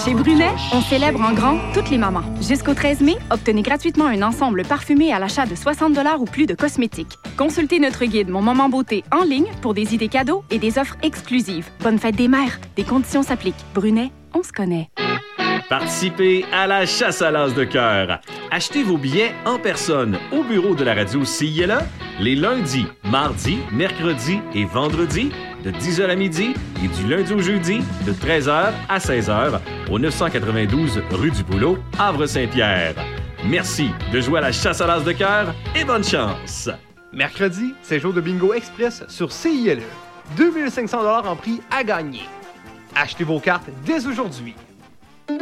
Chez Brunet, on célèbre en grand toutes les mamans. Jusqu'au 13 mai, obtenez gratuitement un ensemble parfumé à l'achat de 60 $ ou plus de cosmétiques. Consultez notre guide Mon Moment Beauté en ligne pour des idées cadeaux et des offres exclusives. Bonne fête des mères. Des conditions s'appliquent. Brunet, on se connaît. Participez à la chasse à l'as de cœur. Achetez vos billets en personne au bureau de la radio CILE les lundis, mardis, mercredis et vendredis de 10h à midi et du lundi au jeudi de 13h à 16h au 992 rue du Boulot, Havre-Saint-Pierre. Merci de jouer à la chasse à l'as de cœur et bonne chance! Mercredi, c'est jour de bingo express sur CILE. 2500 $ en prix à gagner. Achetez vos cartes dès aujourd'hui.